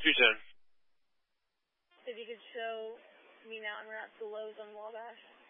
210. If you could show me Mountain Rats the Lowe's on Wabash.